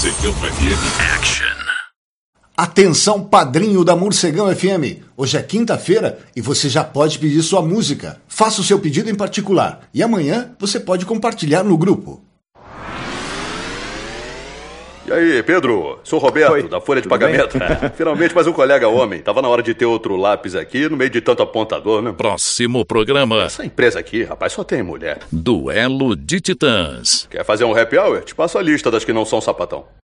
Morcegão FM. Action. Atenção, padrinho da Morcegão FM. Hoje é quinta-feira e você já pode pedir sua música. Faça o seu pedido em particular e amanhã você pode compartilhar no grupo. E aí, Pedro? Sou o Roberto, Oi, da Folha de Pagamento. Finalmente mais um colega homem. Tava na hora de ter outro lápis aqui, no meio de tanto apontador, né? Próximo programa. Essa empresa aqui, rapaz, só tem mulher. Duelo de Titãs. Quer fazer um happy hour? Te passo a lista das que não são sapatão.